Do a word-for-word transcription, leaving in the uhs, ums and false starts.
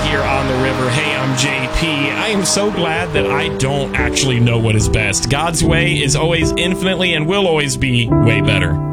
here on the river. Hey, I'm J P. I am so glad that I don't actually know what is best. God's way is always infinitely and will always be way better.